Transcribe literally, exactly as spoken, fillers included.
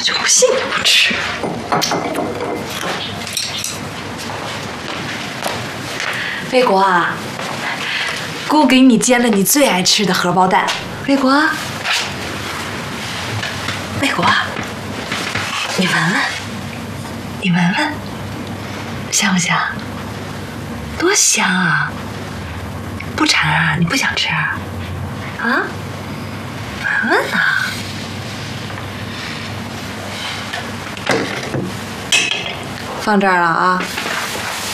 就不信你不吃。卫国啊，姑给你煎了你最爱吃的荷包蛋。卫国，卫国，你闻闻，你闻闻，香不香？多香啊！不馋啊？你不想吃啊？啊？闻闻呐！放这儿了啊。